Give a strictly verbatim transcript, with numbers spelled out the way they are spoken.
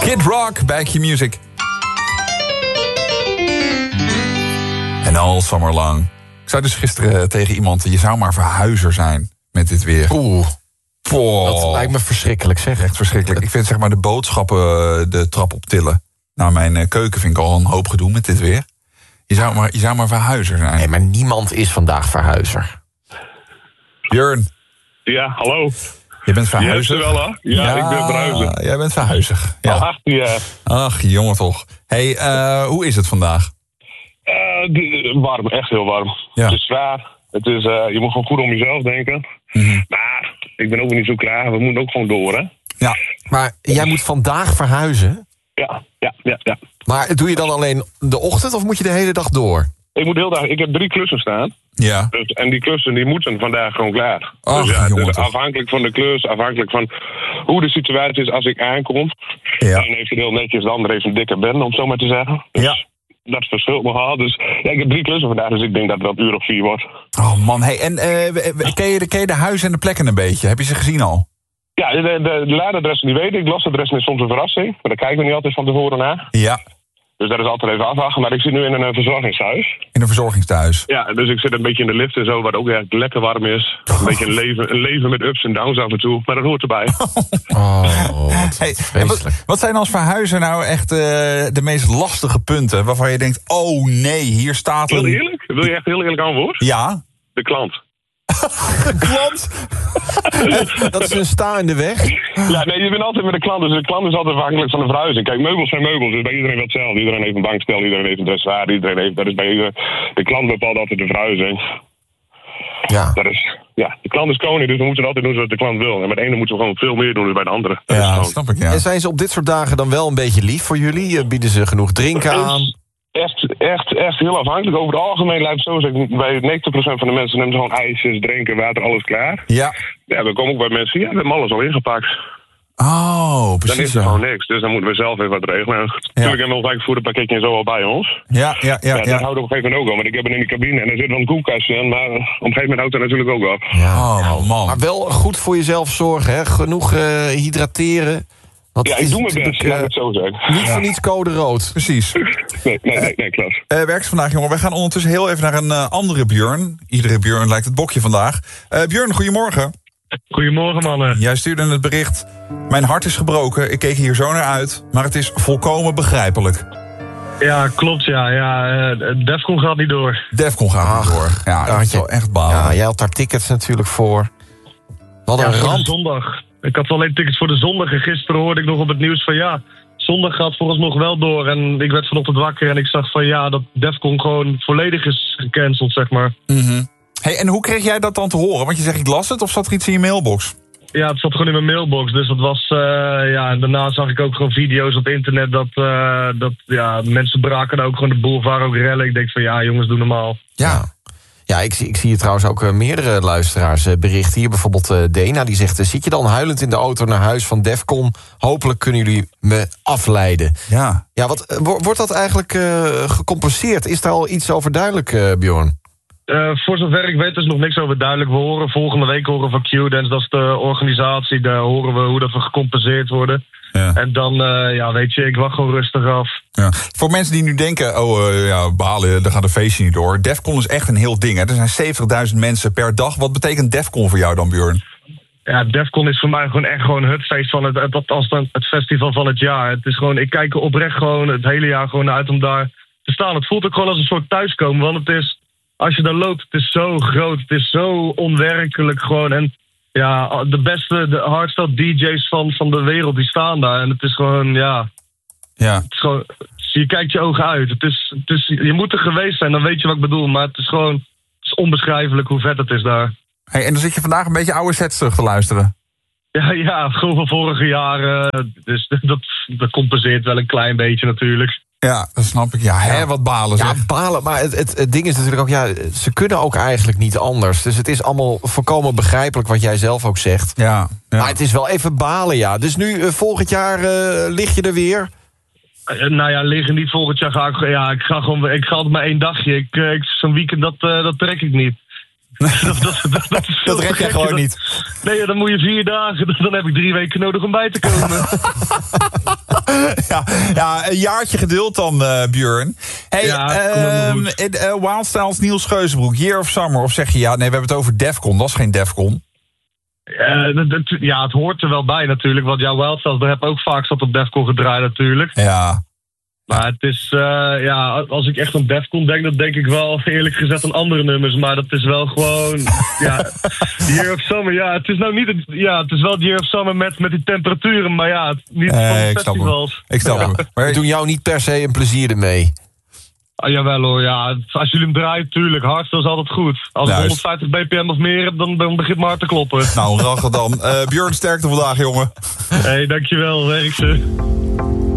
Kid Rock, Back Your Music. En all summer long. Ik zei dus gisteren tegen iemand, je zou maar verhuizer zijn met dit weer. Oeh. Wow. Dat lijkt me verschrikkelijk, zeg. Echt verschrikkelijk. Ik vind zeg maar de boodschappen de trap optillen. Nou, mijn keuken vind ik al een hoop gedoe met dit weer. Je zou maar, je zou maar verhuizer zijn. Nee, maar niemand is vandaag verhuizer. Björn. Ja, hallo. Je bent verhuizer. Je hebt wel, hè? Ja, ja, ik ben verhuizer. Jij bent verhuizer. Ja. Al achttien jaar. Ach, jongen toch. Hey, uh, hoe is het vandaag? Uh, warm, echt heel warm. Ja. Het is zwaar. Het is, uh, je moet gewoon goed om jezelf denken. Mm-hmm. Maar ik ben ook niet zo klaar. We moeten ook gewoon door, hè? Ja. Maar jij moet vandaag verhuizen? Ja, ja, ja, ja. Maar doe je dan alleen de ochtend of moet je de hele dag door? Ik moet heel dag. Ik heb drie klussen staan. Ja. Dus, en die klussen die moeten vandaag gewoon klaar. Ach, dus ja, jongen, dus toch. afhankelijk van de klus, afhankelijk van hoe de situatie is als ik aankom. Ja. Dan heeft hij heel netjes, de ander heeft een dikke bende, om het zo maar te zeggen. Dus Ja. dat verschilt nogal. Dus ja, ik heb drie klussen vandaag, dus ik denk dat het wel een uur of vier wordt. Oh man, hey, en uh, ken, je de, ken je de huizen en de plekken een beetje? Heb je ze gezien al? Ja, de, de, de laadadressen die weet ik. De losadressen is soms een verrassing. Maar daar kijken we niet altijd van tevoren naar. Ja. Dus dat is altijd even afwachten. Maar ik zit nu in een uh, verzorgingshuis. In een verzorgingstehuis. Ja, dus ik zit een beetje in de lift en zo, wat ook echt lekker warm is. Een beetje een leven, een leven met ups en downs af en toe. Maar dat hoort erbij. Oh, wat Hey, vreselijk. wat, wat zijn als verhuizer nou echt uh, de meest lastige punten waarvan je denkt, oh nee, hier staat Heel een... eerlijk? Wil je echt heel eerlijk antwoord? Ja. De klant. Klant. Dat is een sta in de weg. Ja, nee, je bent altijd met de klant. Dus de klant is altijd afhankelijk van de verhuizing. Kijk, meubels zijn meubels. Dus bij iedereen wel hetzelfde. Iedereen heeft een bankstel, iedereen heeft een dressoir, iedereen heeft... Dat is bij iedereen... De klant bepaalt altijd de verhuizing. Ja. Dat is... Ja, de klant is koning, dus we moeten altijd doen zoals de klant wil. En met de ene moeten we gewoon veel meer doen dan bij de andere. Dat is Ja, gewoon... snap ik, ja. En zijn ze op dit soort dagen dan wel een beetje lief voor jullie? Bieden ze genoeg drinken aan? Echt, echt, echt heel afhankelijk. Over het algemeen lijkt het zo zeggen, bij negentig procent van de mensen nemen ze gewoon ijsjes, drinken, water, alles klaar. Ja. Ja, dan komen ook bij mensen, ja, we hebben alles al ingepakt. Oh, Dan precies. is er Ja. gewoon niks, dus dan moeten we zelf even wat regelen. En natuurlijk hebben we ons eigen voederpakketje en zo al bij ons. Ja, ja, ja. Ja, dat ja. houden we op een gegeven moment ook al, want ik heb het in die cabine en er zit wel een koelkastje in, maar op een gegeven moment houdt het natuurlijk ook op. Oh, man. Maar wel goed voor jezelf zorgen, hè? Genoeg uh, hydrateren. Want Ja, het ik is doe mijn best, natuurlijk, laat ik het zo zeggen. Niet voor niets code rood. Precies. Nee, nee, nee, nee klopt. Uh, werkt vandaag, jongen. Wij gaan ondertussen heel even naar een uh, andere Björn. Iedere Björn lijkt het bokje vandaag. Uh, Björn, goedemorgen. Goedemorgen, mannen. Jij stuurde het bericht. Mijn hart is gebroken. Ik keek hier zo naar uit. Maar het is volkomen begrijpelijk. Ja, klopt, ja. ja uh, Defcon gaat niet door. Defcon gaat Ach, niet door. Ja, dat is je- wel echt balen. Ja, jij had daar tickets natuurlijk voor. Wat Ja, een voor de ramp. zondag. Ik had alleen tickets voor de zondag en gisteren hoorde ik nog op het nieuws van ja, zondag gaat vooralsnog wel door. En ik werd vanochtend wakker en ik zag van ja, dat Defcon gewoon volledig is gecanceld, zeg maar. Mm-hmm. Hey, en hoe kreeg jij dat dan te horen? Want je zegt ik las het of zat er iets in je mailbox? Ja, het zat gewoon in mijn mailbox, dus dat was, uh, ja, en daarna zag ik ook gewoon video's op internet dat, uh, dat ja, mensen braken ook gewoon de boulevard ook rellen. Ik denk van ja, jongens, doe normaal. Ja. Ja, ik zie, ik zie hier trouwens ook uh, meerdere luisteraars uh, berichten. Hier bijvoorbeeld uh, Dena, die zegt... Uh, zit je dan huilend in de auto naar huis van Defcon? Hopelijk kunnen jullie me afleiden. Ja. Ja, wat, uh, wo- wordt dat eigenlijk uh, gecompenseerd? Is daar al iets over duidelijk, uh, Bjorn? Uh, voor zover ik weet is nog niks over duidelijk. We horen volgende week horen van Q-Dance, dat is de organisatie. Daar horen we hoe dat we gecompenseerd worden. Ja. En dan, uh, ja, weet je, ik wacht gewoon rustig af. Ja. Voor mensen die nu denken, oh uh, ja, balen, dan gaat de feestje niet door. Defcon is echt een heel ding. Hè? Er zijn zeventigduizend mensen per dag. Wat betekent Defcon voor jou dan, Björn? Ja, Defcon is voor mij gewoon echt gewoon het feest van het, het, als het, het festival van het jaar. Het is gewoon, ik kijk er oprecht gewoon het hele jaar gewoon naar uit om daar te staan. Het voelt ook gewoon als een soort thuiskomen, want het is, als je daar loopt, het is zo groot, het is zo onwerkelijk gewoon. En ja, de beste, de hardstyle D J's van, van de wereld, die staan daar. En het is gewoon, ja, Ja. het is gewoon, je kijkt je ogen uit. Het is, het is, je moet er geweest zijn, dan weet je wat ik bedoel. Maar het is gewoon, het is onbeschrijfelijk hoe vet het is daar. Hey, en dan zit je vandaag een beetje oude sets terug te luisteren. Ja, ja, gewoon van vorige jaren. Dus dat, dat compenseert wel een klein beetje natuurlijk. Ja, dat snap ik. Ja, hè, wat balen zeg. Ja, balen. Maar het, het, het ding is natuurlijk ook... ja, ze kunnen ook eigenlijk niet anders. Dus het is allemaal volkomen begrijpelijk wat jij zelf ook zegt. Ja, ja. Maar het is wel even balen, ja. Dus nu, uh, volgend jaar uh, lig je er weer... Uh, nou ja, liggen niet volgend jaar ga ik... Ja, ik ga gewoon... Ik ga altijd maar één dagje. Ik, uh, ik, zo'n weekend, dat, uh, dat trek ik niet. dat, dat, dat, dat, is Dat red jij gewoon dat, niet. Nee, dan moet je vier dagen. Dan heb ik drie weken nodig om bij te komen. Ja, een jaartje geduld dan, uh, Björn. Hey, Ja, uh, uh, Wildstyles, Niels Geuzenbroek, Year of Summer. Of zeg je, ja, nee, we hebben het over Defcon. Dat is geen Defcon. Uh, dat, dat, ja, het hoort er wel bij natuurlijk. Want jouw Wildstyles, daar heb ik ook vaak zat op Defcon gedraaid natuurlijk. Ja. Maar het is, uh, ja, als ik echt aan Defcon denk, dan denk ik wel eerlijk gezegd aan andere nummers. Maar dat is wel gewoon, ja, Year of Summer. Ja, het is nou niet, het, ja, het is wel Year of Summer met, met die temperaturen. Maar ja, het, niet Nee, van de ik snap festivals. hem. Ik snap Ja. hem. We Maar doen jou niet per se een plezier ermee. Ah, jawel hoor, ja. Als jullie hem draaien, tuurlijk. Hardstyle is altijd goed. Als ik Juist. honderdvijftig bpm of meer heb, dan, dan begint mijn hart te kloppen. nou, rachen dan. Uh, Björn, sterkte vandaag, jongen. Hé, hey, dankjewel. Werk ze.